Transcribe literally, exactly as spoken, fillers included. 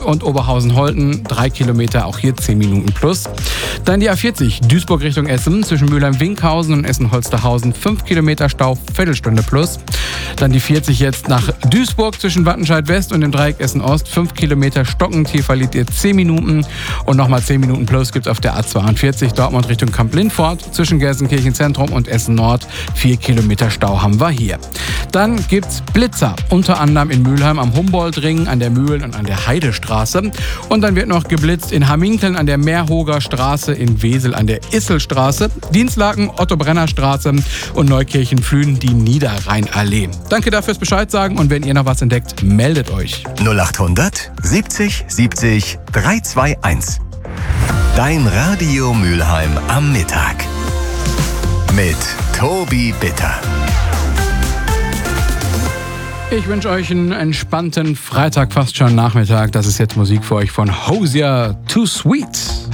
und Oberhausen-Holten, drei Kilometer, auch hier zehn Minuten plus. Dann die A vierzig, Duisburg Richtung Essen, zwischen Mülheim-Winkhausen und Essen-Holsterhausen, fünf Kilometer Stau, Viertelstunde plus. Dann die vierzig jetzt nach Duisburg zwischen Wattenscheid West und dem Dreieck Essen-Ost, fünf Kilometer Stocken, hier verliert ihr zehn Minuten. Und nochmal zehn Minuten plus gibt es auf der A zweiundvierzig, Dortmund Richtung Kamp-Lindfort, zwischen Gelsenkirchen Zentrum und Essen Nord, vier Kilometer Stau haben wir hier. Dann gibt's Blitzer, unter anderem in Mülheim am Humboldt-Ring, an der Mühlen- und an der Heidestraße. Und dann wird noch geblitzt in Hamminkeln an der Meerhoger Straße, in Wesel an der Isselstraße, Dienstlaken, Otto-Brenner-Straße und Neukirchen-Flühen die Niederrheinallee. Danke dafür fürs Bescheid sagen und wenn ihr noch was entdeckt, meldet euch. null achthundert siebzig siebzig dreihundertzweiundzwanzig. Dein Radio Mülheim am Mittag. Mit Tobi Bitter. Ich wünsche euch einen entspannten Freitag, fast schon Nachmittag. Das ist jetzt Musik für euch von Hosier, Too Sweet.